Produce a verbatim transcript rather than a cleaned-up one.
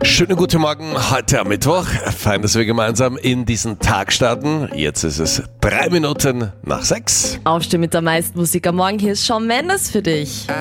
Schönen guten Morgen, heute am Mittwoch. Fein, dass wir gemeinsam in diesen Tag starten. Jetzt ist es drei Minuten nach sechs. Aufstehen mit der meisten Musik am Morgen. Hier ist Shawn Mendes für dich.